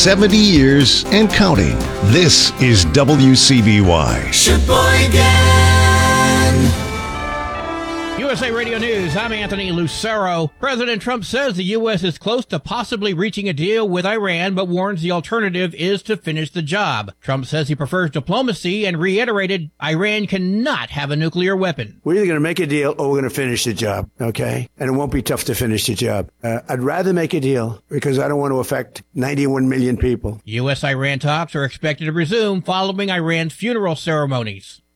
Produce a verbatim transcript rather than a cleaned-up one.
seventy years and counting. This is W C B Y. Sheboygan. U S A Radio News, I'm Anthony Lucero. President Trump says the U S is close to possibly reaching a deal with Iran, but warns the alternative is to finish the job. Trump says he prefers diplomacy and reiterated Iran cannot have a nuclear weapon. We're either going to make a deal or we're going to finish the job, okay? And it won't be tough to finish the job. Uh, I'd rather make a deal because I don't want to affect ninety-one million people. U S Iran talks are expected to resume following Iran's funeral ceremonies.